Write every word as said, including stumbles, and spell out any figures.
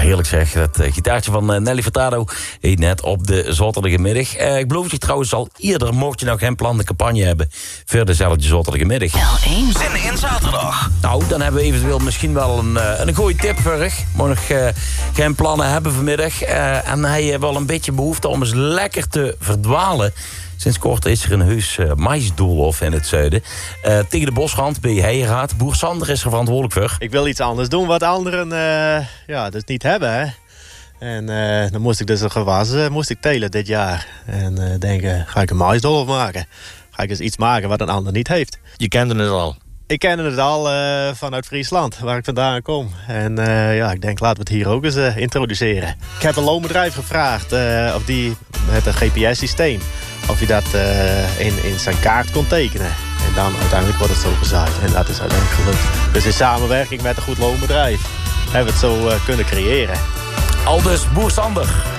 heerlijk zeg. Dat uh, gitaartje van uh, Nelly Furtado heet net op de zaterdagmiddag. Uh, ik beloof je trouwens al eerder, mocht je nou geen plan de campagne hebben voor dezelfde zaterdagmiddag. L één. Zin in zaterdag. Nou, dan hebben we eventueel misschien wel een, uh, een goede tip voor je. Moet nog uh, geen plannen hebben vanmiddag. Uh, en hij heeft wel een beetje behoefte om eens lekker te verdwalen. Sinds kort is er een heus uh, maisdoolhof in het zuiden. Uh, tegen de bosrand bij Heijeraad. Boer Sander is er verantwoordelijk voor. Ik wil iets anders doen wat anderen uh, ja, dus niet hebben. Hè? En uh, dan moest ik dus een gewas uh, moest ik telen dit jaar. En uh, denken, ga ik een maisdoolhof maken? Ga ik eens iets maken wat een ander niet heeft? Je kende het al? Ik kende het al uh, vanuit Friesland, waar ik vandaan kom. En uh, ja, ik denk, laten we het hier ook eens uh, introduceren. Ik heb een loonbedrijf gevraagd uh, of die met een G P S-systeem... of je dat uh, in, in zijn kaart kon tekenen. En dan uiteindelijk wordt het zo gezaaid. En dat is uiteindelijk gelukt. Dus in samenwerking met een goed loonbedrijf hebben we het zo uh, kunnen creëren. Aldus Boer Sander.